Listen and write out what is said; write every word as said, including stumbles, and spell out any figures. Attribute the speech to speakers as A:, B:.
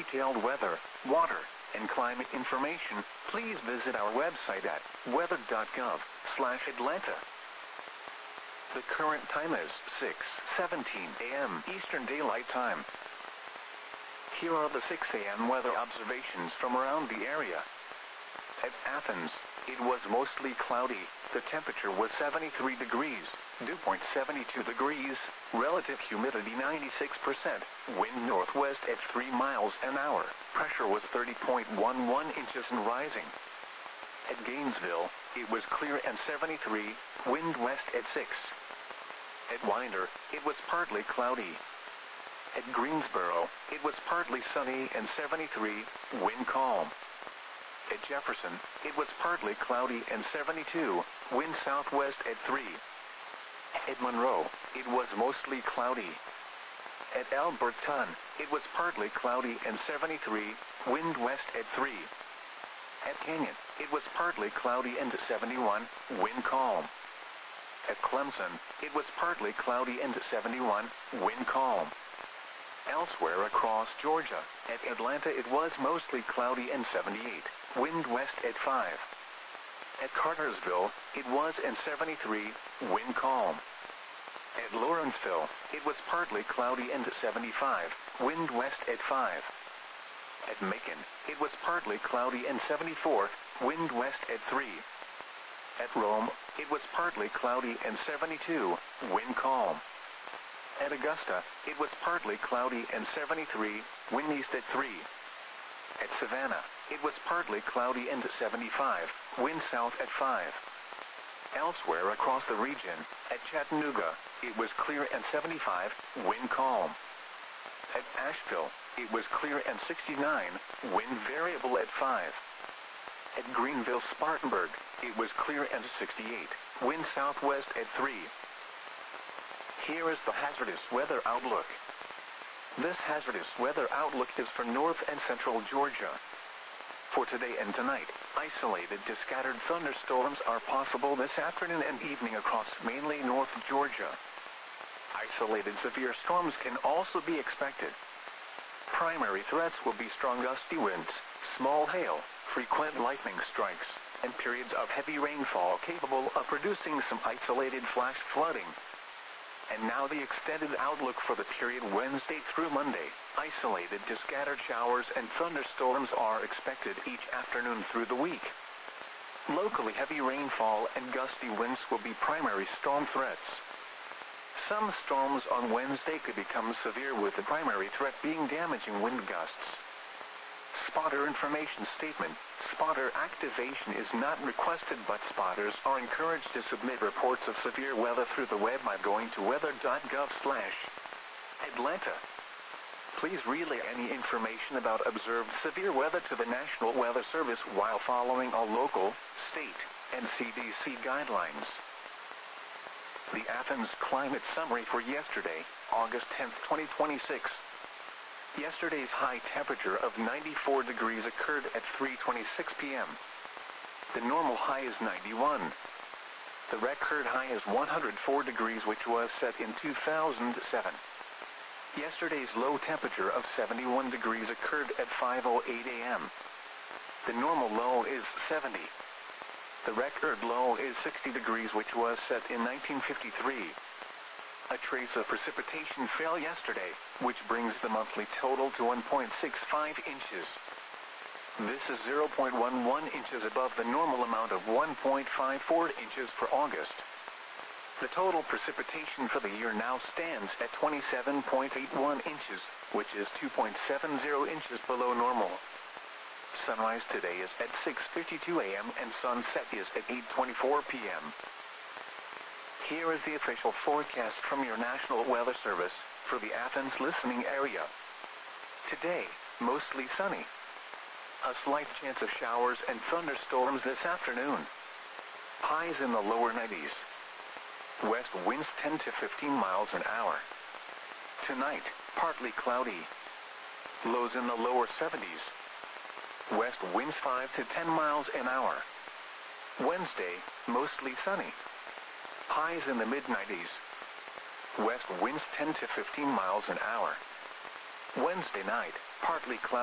A: detailed weather, water, and climate information, please visit our website at weather dot gov slash Atlanta. The current time is six seventeen a m Eastern Daylight Time. Here are the six a m weather observations from around the area. At Athens, it was mostly cloudy. The temperature was seventy-three degrees, dew point seventy-two degrees, relative humidity ninety-six percent, wind northwest at three miles an hour, pressure was thirty point one one inches and rising. At Gainesville, it was clear and seventy-three, wind west at six. At Winder, it was partly cloudy. At Greensboro, it was partly sunny and seventy-three, wind calm. At Jefferson, it was partly cloudy and seventy-two, wind southwest at three. At Monroe, it was mostly cloudy. At Alberton, it was partly cloudy and seventy-three, wind west at three. At Canyon, it was partly cloudy and seventy-one, wind calm. At Clemson, it was partly cloudy and seventy-one, wind calm. Elsewhere across Georgia, at Atlanta it was mostly cloudy and seventy-eight, wind west at five. At Cartersville, it was and seventy-three, wind calm. At Lawrenceville, it was partly cloudy and seventy-five, wind west at five. At Macon, it was partly cloudy and seventy-four, wind west at three. At Rome, it was partly cloudy and seventy-two, wind calm. At Augusta, it was partly cloudy and seventy-three, wind east at three. At Savannah, it was partly cloudy and seventy-five, wind south at five. Elsewhere across the region, at Chattanooga, it was clear and seventy-five, wind calm. At Asheville, it was clear and sixty-nine, wind variable at five. At Greenville-Spartanburg, it was clear and sixty-eight, wind southwest at three. Here is the hazardous weather outlook. This hazardous weather outlook is for north and central Georgia. For today and tonight, isolated to scattered thunderstorms are possible this afternoon and evening across mainly North Georgia. Isolated severe storms can also be expected. Primary threats will be strong gusty winds, small hail, frequent lightning strikes, and periods of heavy rainfall capable of producing some isolated flash flooding. And now the extended outlook for the period Wednesday through Monday. Isolated to scattered showers and thunderstorms are expected each afternoon through the week. Locally heavy rainfall and gusty winds will be primary storm threats. Some storms on Wednesday could become severe with the primary threat being damaging wind gusts. Spotter information statement. Spotter activation is not requested, but spotters are encouraged to submit reports of severe weather through the web by going to weather dot gov slash Atlanta. Please relay any information about observed severe weather to the National Weather Service while following all local, state, and C D C guidelines. The Athens Climate Summary for yesterday, August tenth, twenty twenty-six. Yesterday's high temperature of ninety-four degrees occurred at three twenty-six p m The normal high is ninety-one. The record high is one hundred four degrees, which was set in two thousand seven. Yesterday's low temperature of seventy-one degrees occurred at five oh eight a m The normal low is seventy. The record low is sixty degrees, which was set in nineteen fifty-three. A trace of precipitation fell yesterday, which brings the monthly total to one point six five inches. This is zero point one one inches above the normal amount of one point five four inches for August. The total precipitation for the year now stands at twenty-seven point eight one inches, which is two point seven zero inches below normal. Sunrise today is at six fifty-two a m and sunset is at eight twenty-four p m Here is the official forecast from your National Weather Service for the Athens listening area. Today, mostly sunny. A slight chance of showers and thunderstorms this afternoon. Highs in the lower nineties. West winds ten to fifteen miles an hour. Tonight, partly cloudy. Lows in the lower seventies. West winds five to ten miles an hour. Wednesday, mostly sunny. Highs in the mid nineties. West winds ten to fifteen miles an hour. Wednesday night, partly cloudy.